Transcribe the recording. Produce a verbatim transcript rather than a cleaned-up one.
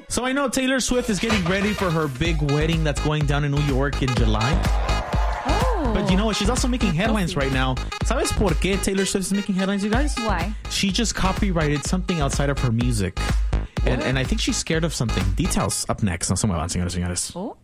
So I know Taylor Swift is getting ready for her big wedding that's going down in New York in July. Oh. But you know what? She's also making headlines right now. ¿Sabes por qué Taylor Swift is making headlines, you guys? Why? She just copyrighted something outside of her music. And, and I think she's scared of something. Details up next. No se muevan, señores y señores. Oh.